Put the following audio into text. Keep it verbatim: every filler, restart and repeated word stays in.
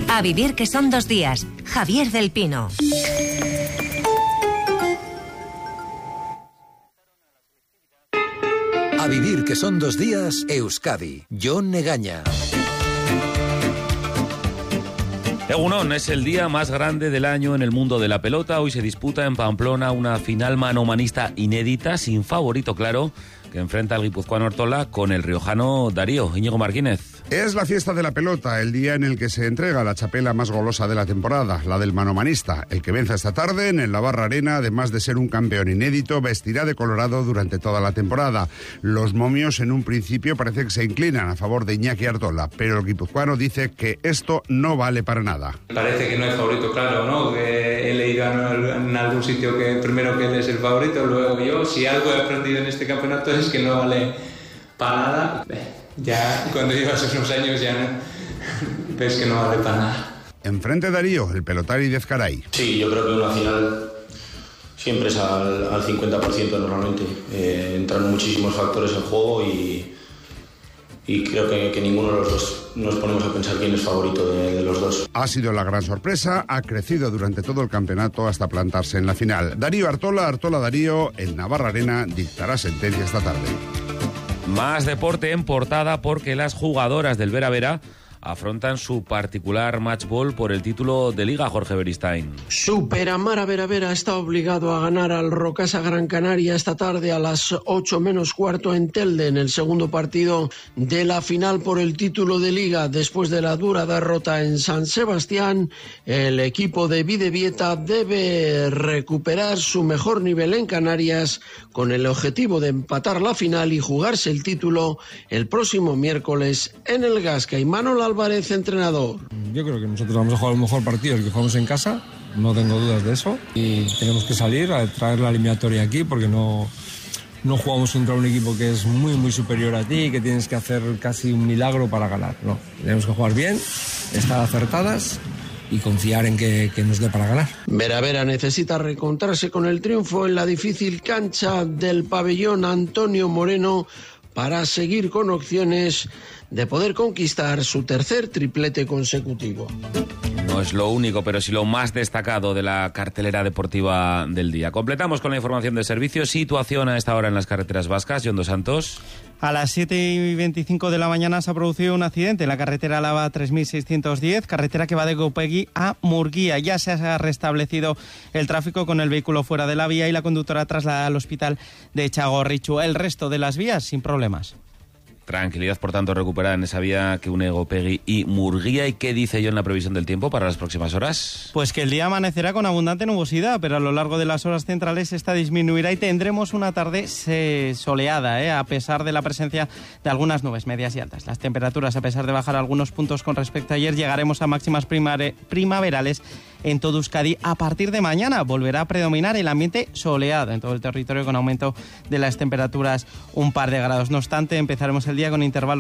A vivir que son dos días. Javier del Pino. A vivir que son dos días, Euskadi. Jon Egaña. Egunon, es el día más grande del año en el mundo de la pelota. Hoy se disputa en Pamplona una final manomanista inédita, sin favorito claro, que enfrenta al guipuzcoano Ortola con el riojano Darío. Íñigo Martínez. Es la fiesta de la pelota, el día en el que se entrega la chapela más golosa de la temporada, la del manomanista. El que venza esta tarde en el Navarra Arena, además de ser un campeón inédito, vestirá de colorado durante toda la temporada. Los momios en un principio parece que se inclinan a favor de Iñaki Artola, pero el guipuzcoano dice que esto no vale para nada. Parece que no es favorito, claro, ¿no? Que he leído en algún sitio que primero que él es el favorito, luego yo. Si algo he aprendido en este campeonato es que no vale para nada. Ya cuando llevas unos años ya ves que no vale para nada. Enfrente Darío, el pelotari de Ezcaray. Sí, yo creo que una final siempre es al, al cincuenta por ciento normalmente. Eh, entran muchísimos factores en juego y, y creo que, que ninguno de los dos nos ponemos a pensar quién es favorito de, de los dos. Ha sido la gran sorpresa, ha crecido durante todo el campeonato hasta plantarse en la final. Darío Artola, Artola Darío, el Navarra Arena dictará sentencia esta tarde. Más deporte en portada porque las jugadoras del Vera Vera afrontan su particular match ball por el título de Liga, Jorge Beristain. Superamara Vera Vera está obligado a ganar al Rocasa Gran Canaria esta tarde a las ocho menos cuarto en Telde, en el segundo partido de la final por el título de Liga. Después de la dura derrota en San Sebastián, el equipo de Bidebieta debe recuperar su mejor nivel en Canarias con el objetivo de empatar la final y jugarse el título el próximo miércoles en el Gasca. Y Manuel Álvarez, entrenador. Yo creo que nosotros vamos a jugar el mejor partido, el que jugamos en casa, no tengo dudas de eso, y tenemos que salir a traer la eliminatoria aquí porque no, no jugamos contra un equipo que es muy muy superior a ti, que tienes que hacer casi un milagro para ganar. No, tenemos que jugar bien, estar acertadas y confiar en que, que nos dé para ganar. Vera Vera necesita reencontrarse con el triunfo en la difícil cancha del pabellón Antonio Moreno para seguir con opciones de poder conquistar su tercer triplete consecutivo. No es lo único, pero sí lo más destacado de la cartelera deportiva del día. Completamos con la información de servicios. Situación a esta hora en las carreteras vascas. John Dos Santos. A las siete y veinticinco de la mañana se ha producido un accidente en la carretera Álava tres mil seiscientos diez, carretera que va de Gopegui a Murguía. Ya se ha restablecido el tráfico con el vehículo fuera de la vía y la conductora trasladada al hospital de Txagorritxu. El resto de las vías sin problemas. Tranquilidad, por tanto, recuperada en esa vía que une Gopegui y Murguía. ¿Y qué dice yo en la previsión del tiempo para las próximas horas? Pues que el día amanecerá con abundante nubosidad, pero a lo largo de las horas centrales esta disminuirá y tendremos una tarde soleada, ¿eh? a pesar de la presencia de algunas nubes medias y altas. Las temperaturas, a pesar de bajar algunos puntos con respecto a ayer, llegaremos a máximas primare- primaverales en todo Euskadi. A partir de mañana volverá a predominar el ambiente soleado en todo el territorio con aumento de las temperaturas un par de grados. No obstante, empezaremos el día con intervalos